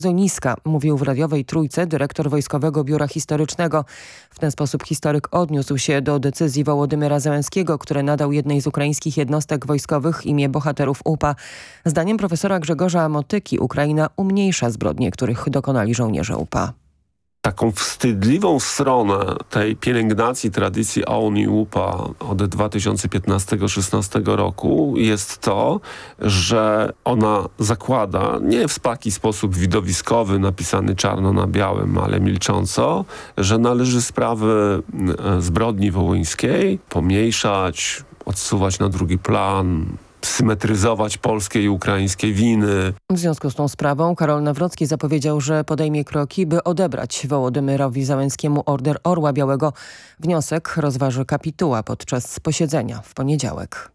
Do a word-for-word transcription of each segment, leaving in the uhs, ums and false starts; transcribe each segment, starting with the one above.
bardzo niska, mówił w radiowej Trójce dyrektor Wojskowego Biura Historycznego. W ten sposób historyk odniósł się do decyzji Wołodymyra Zełenskiego, który nadał jednej z ukraińskich jednostek wojskowych imię bohaterów U P A. Zdaniem profesora Grzegorza Motyki Ukraina umniejsza zbrodnie, których dokonali żołnierze U P A. Taką wstydliwą stronę tej pielęgnacji tradycji O U N i U P A od dwa tysiące piętnastego do dwa tysiące szesnastego roku jest to, że ona zakłada nie w taki sposób widowiskowy, napisany czarno na białym, ale milcząco, że należy sprawy zbrodni wołyńskiej pomniejszać, odsuwać na drugi plan, symetryzować polskie i ukraińskie winy. W związku z tą sprawą Karol Nawrocki zapowiedział, że podejmie kroki, by odebrać Wołodymyrowi Zełenskiemu order Orła Białego. Wniosek rozważy kapituła podczas posiedzenia w poniedziałek.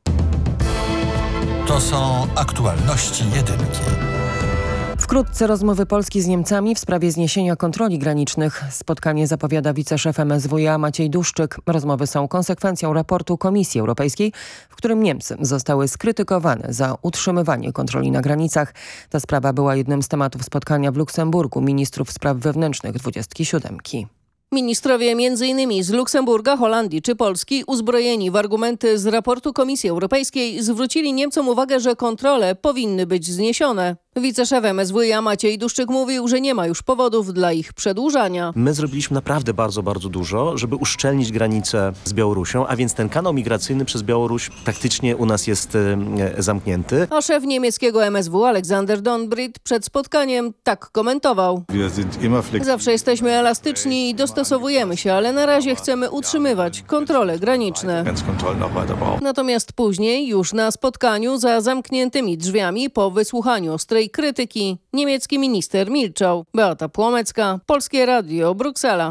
To są aktualności jedynki. Wkrótce rozmowy Polski z Niemcami w sprawie zniesienia kontroli granicznych. Spotkanie zapowiada wiceszef M S W iA Maciej Duszczyk. Rozmowy są konsekwencją raportu Komisji Europejskiej, w którym Niemcy zostały skrytykowane za utrzymywanie kontroli na granicach. Ta sprawa była jednym z tematów spotkania w Luksemburgu ministrów spraw wewnętrznych dwudziestki siódemki. Ministrowie między innymi z Luksemburga, Holandii czy Polski, uzbrojeni w argumenty z raportu Komisji Europejskiej, zwrócili Niemcom uwagę, że kontrole powinny być zniesione. Wiceszef M S W iA Maciej Duszczyk mówił, że nie ma już powodów dla ich przedłużania. My zrobiliśmy naprawdę bardzo, bardzo dużo, żeby uszczelnić granicę z Białorusią, a więc ten kanał migracyjny przez Białoruś praktycznie u nas jest e, zamknięty. A szef niemieckiego M S W Alexander Donbrit przed spotkaniem tak komentował. Zawsze jesteśmy elastyczni i dostosowujemy się, ale na razie chcemy utrzymywać kontrole graniczne. Natomiast później, już na spotkaniu za zamkniętymi drzwiami, po wysłuchaniu ostrej krytyki, niemiecki minister milczał. Beata Płomecka, Polskie Radio, Bruksela.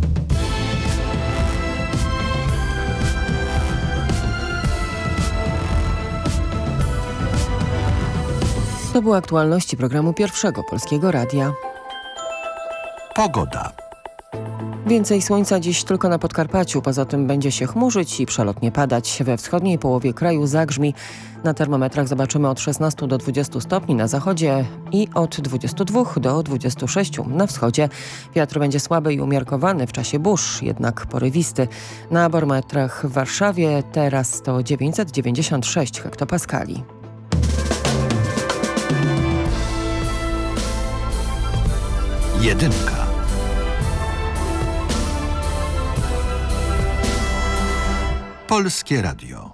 To były aktualności programu Pierwszego Polskiego Radia. Pogoda. Więcej słońca dziś tylko na Podkarpaciu, poza tym będzie się chmurzyć i przelotnie padać. We wschodniej połowie kraju zagrzmi. Na termometrach zobaczymy od szesnastu do dwudziestu stopni na zachodzie i od dwudziestu dwóch do dwudziestu sześciu na wschodzie. Wiatr będzie słaby i umiarkowany w czasie burz, jednak porywisty. Na barometrach w Warszawie teraz to dziewięćset dziewięćdziesiąt sześć hektopaskali. Jedynka. Polskie Radio.